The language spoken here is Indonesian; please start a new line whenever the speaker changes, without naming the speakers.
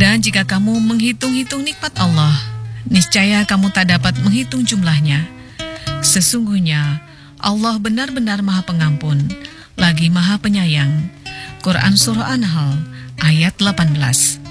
Dan jika kamu menghitung-hitung nikmat Allah, niscaya kamu tak dapat menghitung jumlahnya. Sesungguhnya Allah benar-benar Maha Pengampun, lagi Maha Penyayang. Quran Surah An-Nahl ayat 18.